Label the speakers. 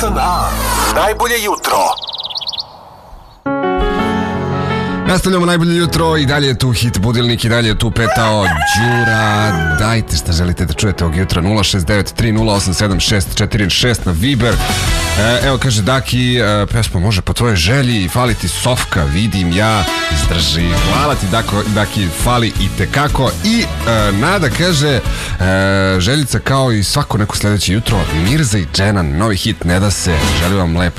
Speaker 1: A. Najbolje jutro.
Speaker 2: Nastavljamo najbolje jutro i dalje je tu hit budilnik i dalje je tu petao Đura. Dajte šta želite da čujete ovog jutra. 069-3087-646 na Viber. Evo kaže Daki, pesma može po tvojoj želji, fali ti sofka, vidim ja, izdrži. Hvala ti Daki, fali i tekako. I Nada kaže, željica kao i svako neko sljedeće jutro, Mirza i Dženan, novi hit, ne da se, želim vam lepo